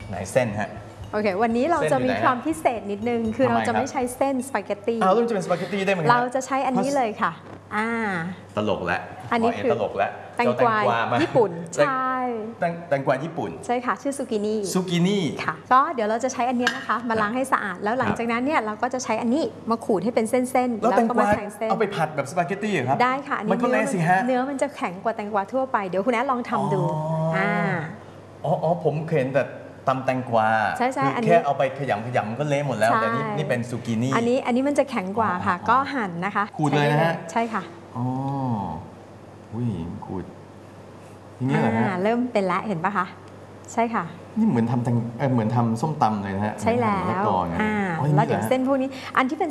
ไหนเส้นฮะโอเควันนี้เราจะมีความพิเศษนิดนึงคือเราจะไม่ใช้เส้นสปาเกตตี้เราจะเป็นสปาเกตตี้ได้เหมือนกันเราจะใช้อันนี้เลยค่ะตลกแล้วอันนี้คือตลกแล้วแตงกวาญี่ปุ่นใช่แตงกวาญี่ปุ่นใช่ค่ะชื่อซูกินี่ค่ะก็เดี๋ยวเราจะใช้อันนี้นะคะมาล้างให้สะอาดแล้วหลังจากนั้นเนี่ยเราก็จะใช้อันนี้มาขูดให้เป็นเส้นๆแล้วก็มาแทงเส้นเอาไปผัดแบบสปาเกตตี้ครับได้ค่ะมันก็เละสิฮะเนื้อมันจะแข็งกว่าแตงกวาทั่วไปเดี๋ยวคุณแอดลองทำดูผมเห็นแต่ตำแตงกวาใช่แค่เอาไปขยำก็เละหมดแล้วแต่นี่เป็นซูกินี่อันนี้มันจะแข็งกว่าค่ะก็หั่นนะคะขูดเลยนะฮะใช่ค่ะขูดทีนี้เหรอฮะเริ่มเป็นแล้วเห็นปะคะใช่ค่ะนี่เหมือนทำส้มตำเลยนะฮะใช่แล้วแล้วเดี๋ยวเส้นพวกนี้อันที่เป็น